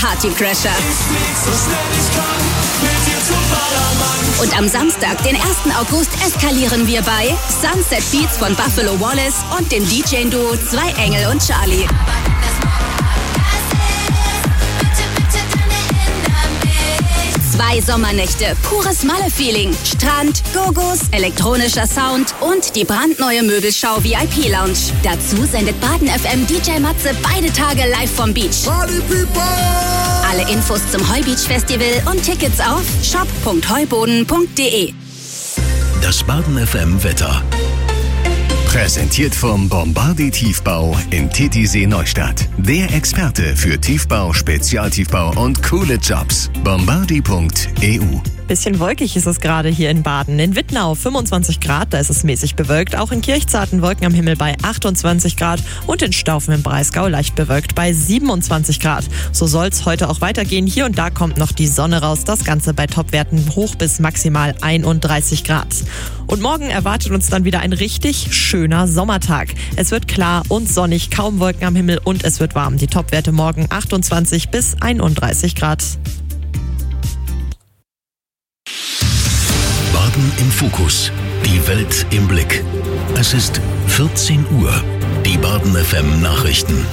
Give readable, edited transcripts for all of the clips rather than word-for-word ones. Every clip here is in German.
Partycrasher. Und am Samstag, den 1. August, eskalieren wir bei Sunset Beats von Buffalo Wallace und dem DJ-Duo Zwei Engel und Charlie. 2 Sommernächte, pures Malle-Feeling, Strand, Go-Go's, elektronischer Sound und die brandneue Möbelschau VIP-Lounge. Dazu sendet Baden FM DJ Matze beide Tage live vom Beach. Party People! Alle Infos zum Heubeach Festival und Tickets auf shop.heuboden.de. Das Baden FM Wetter. Präsentiert vom Bombardier Tiefbau in Titisee Neustadt. Der Experte für Tiefbau, Spezialtiefbau und coole Jobs. Bombardier.eu. Bisschen wolkig ist es gerade hier in Baden. In Wittnau 25 Grad, da ist es mäßig bewölkt. Auch in Kirchzarten Wolken am Himmel bei 28 Grad und in Staufen im Breisgau leicht bewölkt bei 27 Grad. So soll es heute auch weitergehen. Hier und da kommt noch die Sonne raus. Das Ganze bei Topwerten hoch bis maximal 31 Grad. Und morgen erwartet uns dann wieder ein richtig schöner Sommertag. Es wird klar und sonnig, kaum Wolken am Himmel und es wird warm. Die Topwerte morgen 28 bis 31 Grad. Baden im Fokus. Die Welt im Blick. Es ist 14 Uhr. Die Baden FM Nachrichten.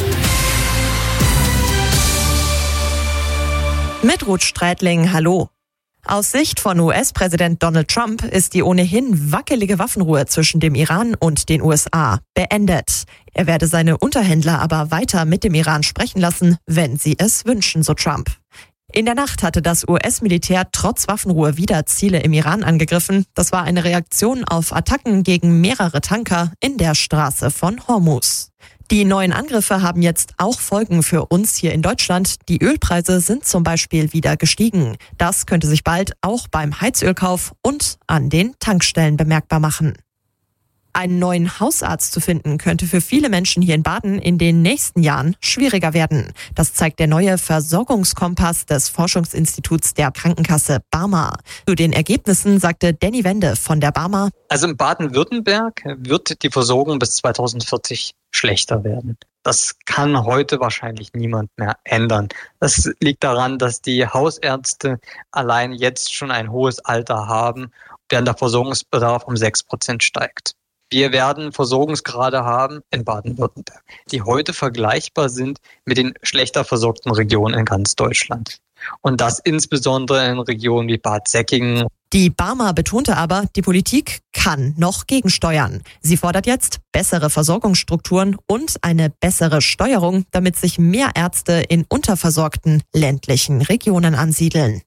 Mit Ruth Streitling, hallo. Aus Sicht von US-Präsident Donald Trump ist die ohnehin wackelige Waffenruhe zwischen dem Iran und den USA beendet. Er werde seine Unterhändler aber weiter mit dem Iran sprechen lassen, wenn sie es wünschen, so Trump. In der Nacht hatte das US-Militär trotz Waffenruhe wieder Ziele im Iran angegriffen. Das war eine Reaktion auf Attacken gegen mehrere Tanker in der Straße von Hormuz. Die neuen Angriffe haben jetzt auch Folgen für uns hier in Deutschland. Die Ölpreise sind zum Beispiel wieder gestiegen. Das könnte sich bald auch beim Heizölkauf und an den Tankstellen bemerkbar machen. Einen neuen Hausarzt zu finden, könnte für viele Menschen hier in Baden in den nächsten Jahren schwieriger werden. Das zeigt der neue Versorgungskompass des Forschungsinstituts der Krankenkasse Barmer. Zu den Ergebnissen sagte Danny Wende von der Barmer: Also in Baden-Württemberg wird die Versorgung bis 2040 schlechter werden. Das kann heute wahrscheinlich niemand mehr ändern. Das liegt daran, dass die Hausärzte allein jetzt schon ein hohes Alter haben, während der Versorgungsbedarf um 6% steigt. Wir werden Versorgungsgrade haben in Baden-Württemberg, die heute vergleichbar sind mit den schlechter versorgten Regionen in ganz Deutschland. Und das insbesondere in Regionen wie Bad Säckingen. Die Barmer betonte aber, die Politik kann noch gegensteuern. Sie fordert jetzt bessere Versorgungsstrukturen und eine bessere Steuerung, damit sich mehr Ärzte in unterversorgten ländlichen Regionen ansiedeln.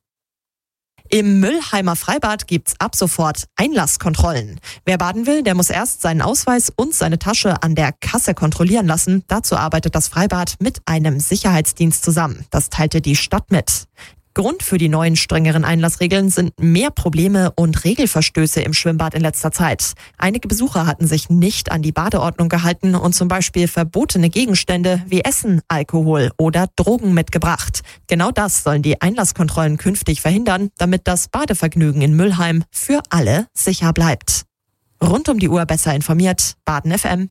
Im Müllheimer Freibad gibt's ab sofort Einlasskontrollen. Wer baden will, der muss erst seinen Ausweis und seine Tasche an der Kasse kontrollieren lassen. Dazu arbeitet das Freibad mit einem Sicherheitsdienst zusammen. Das teilte die Stadt mit. Grund für die neuen strengeren Einlassregeln sind mehr Probleme und Regelverstöße im Schwimmbad in letzter Zeit. Einige Besucher hatten sich nicht an die Badeordnung gehalten und zum Beispiel verbotene Gegenstände wie Essen, Alkohol oder Drogen mitgebracht. Genau das sollen die Einlasskontrollen künftig verhindern, damit das Badevergnügen in Müllheim für alle sicher bleibt. Rund um die Uhr besser informiert, Baden FM.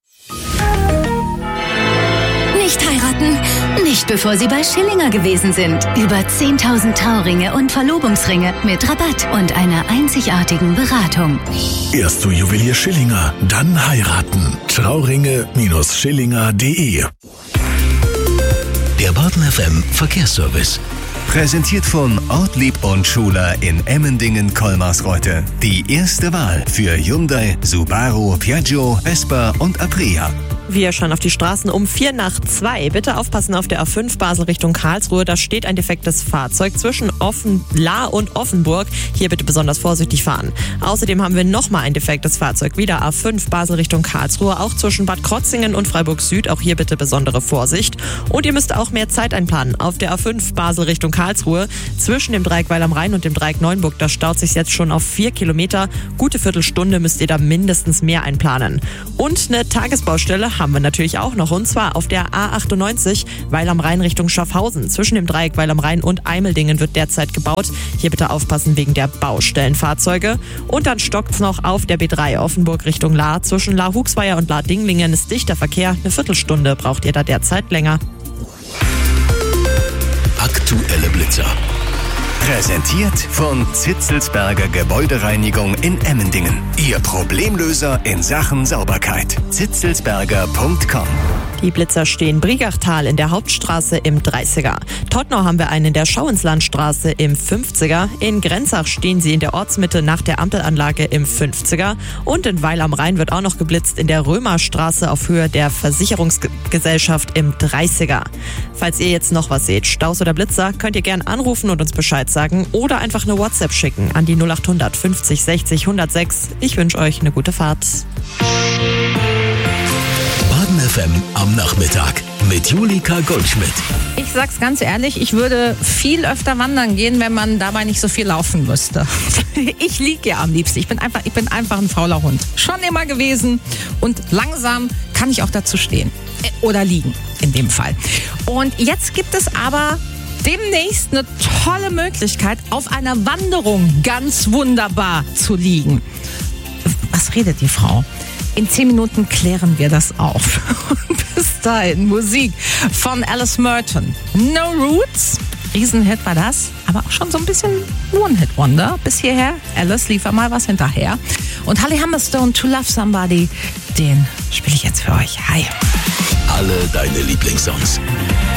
Nicht heiraten? Nicht bevor Sie bei Schillinger gewesen sind. Über 10.000 Trauringe und Verlobungsringe mit Rabatt und einer einzigartigen Beratung. Erst zu Juwelier Schillinger, dann heiraten. Trauringe-Schillinger.de. Der Baden FM Verkehrsservice. Präsentiert von Ortlieb und Schuler in Emmendingen-Kolmarsreuth. Die erste Wahl für Hyundai, Subaru, Piaggio, Vespa und Aprilia. Wir schauen auf die Straßen um 1:45. Bitte aufpassen auf der A5 Basel Richtung Karlsruhe. Da steht ein defektes Fahrzeug zwischen Lahr und Offenburg. Hier bitte besonders vorsichtig fahren. Außerdem haben wir nochmal ein defektes Fahrzeug. Wieder A5 Basel Richtung Karlsruhe. Auch zwischen Bad Krotzingen und Freiburg Süd. Auch hier bitte besondere Vorsicht. Und ihr müsst auch mehr Zeit einplanen. Auf der A5 Basel Richtung Karlsruhe. Zwischen dem Dreieck Weil am Rhein und dem Dreieck Neuenburg. Da staut sich jetzt schon auf 4 Kilometer. Gute Viertelstunde müsst ihr da mindestens mehr einplanen. Und eine Tagesbaustelle haben wir natürlich auch noch, und zwar auf der A98 Weil am Rhein Richtung Schaffhausen. Zwischen dem Dreieck Weil am Rhein und Eimeldingen wird derzeit gebaut. Hier bitte aufpassen wegen der Baustellenfahrzeuge. Und dann stockt's noch auf der B3 Offenburg Richtung Lahr. Zwischen Lahr-Huxweier und Lahr-Dinglingen ist dichter Verkehr. Eine Viertelstunde braucht ihr da derzeit länger. Aktuell. Präsentiert von Zitzelsberger Gebäudereinigung in Emmendingen. Ihr Problemlöser in Sachen Sauberkeit. zitzelsberger.com. Die Blitzer stehen Brigachtal in der Hauptstraße im 30er. Todtnau haben wir einen in der Schauinslandstraße im 50er. In Grenzach stehen sie in der Ortsmitte nach der Ampelanlage im 50er. Und in Weil am Rhein wird auch noch geblitzt in der Römerstraße auf Höhe der Versicherungsgesellschaft im 30er. Falls ihr jetzt noch was seht, Staus oder Blitzer, könnt ihr gerne anrufen und uns Bescheid sagen oder einfach eine WhatsApp schicken an die 0800 50 60 106. Ich wünsche euch eine gute Fahrt. Baden FM am Nachmittag mit Julika Goldschmidt. Ich sag's ganz ehrlich, ich würde viel öfter wandern gehen, wenn man dabei nicht so viel laufen müsste. Ich liege ja am liebsten. Ich bin einfach ein fauler Hund. Schon immer gewesen und langsam kann ich auch dazu stehen. Oder liegen, in dem Fall. Und jetzt gibt es aber demnächst eine tolle Möglichkeit, auf einer Wanderung ganz wunderbar zu liegen. Was redet die Frau? In 10 Minuten klären wir das auf. Bis dahin Musik von Alice Merton. No Roots, Riesenhit war das, aber auch schon so ein bisschen One-Hit-Wonder. Bis hierher, Alice, liefer mal was hinterher. Und Holly Humberstone, To Love Somebody, den spiele ich jetzt für euch. Hi. Alle deine Lieblingssongs.